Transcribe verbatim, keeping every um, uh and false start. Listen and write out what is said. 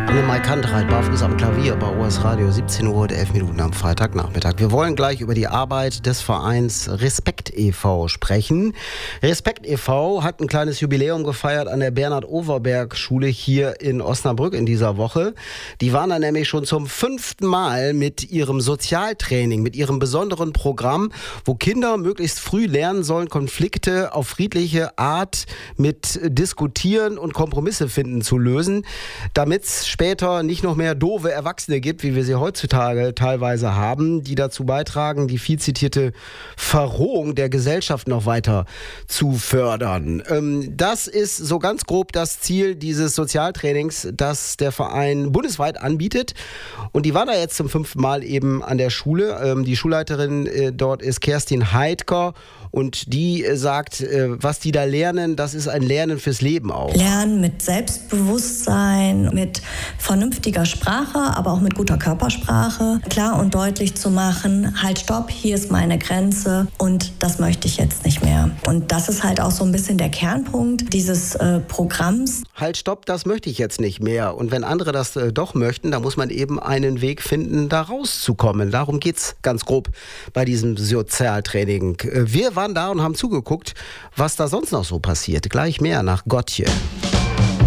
Mike Kantreit, barfuß am Klavier bei O S Radio, siebzehn Uhr und elf Minuten am Freitagnachmittag. Wir wollen gleich über die Arbeit des Vereins Respekt e V sprechen. Respekt e V hat ein kleines Jubiläum gefeiert an der Bernhard-Overberg-Schule hier in Osnabrück in dieser Woche. Die waren dann nämlich schon zum fünften Mal mit ihrem Sozialtraining, mit ihrem besonderen Programm, wo Kinder möglichst früh lernen sollen, Konflikte auf friedliche Art mit Diskutieren und Kompromisse finden zu lösen, damit es später nicht noch mehr doofe Erwachsene gibt, wie wir sie heutzutage teilweise haben, die dazu beitragen, die viel zitierte Verrohung der Gesellschaft noch weiter zu fördern. Ähm, das ist so ganz grob das Ziel dieses Sozialtrainings, das der Verein bundesweit anbietet. Und die waren da jetzt zum fünften Mal eben an der Schule. Ähm, die Schulleiterin äh, dort ist Kerstin Heidker. Und die äh, sagt, äh, was die da lernen, das ist ein Lernen fürs Leben auch. Lernen mit Selbstbewusstsein, mit vernünftiger Sprache, aber auch mit guter Körpersprache. Klar und deutlich zu machen, halt stopp, hier ist meine Grenze und das möchte ich jetzt nicht mehr. Und das ist halt auch so ein bisschen der Kernpunkt dieses äh, Programms. Halt stopp, das möchte ich jetzt nicht mehr. Und wenn andere das äh, doch möchten, dann muss man eben einen Weg finden, da rauszukommen. Darum geht's ganz grob bei diesem Sozialtraining. Äh, wir waren da und haben zugeguckt, was da sonst noch so passiert. Gleich mehr nach Gotje.